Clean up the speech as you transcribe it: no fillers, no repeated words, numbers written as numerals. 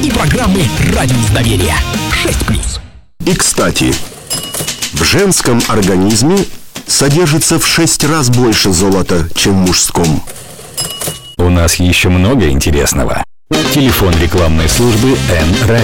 и программы «Радиус доверия». 6+. И, кстати, в женском организме содержится в 6 раз больше золота, чем в мужском. У нас еще много интересного. Телефон рекламной службы Н-Радио.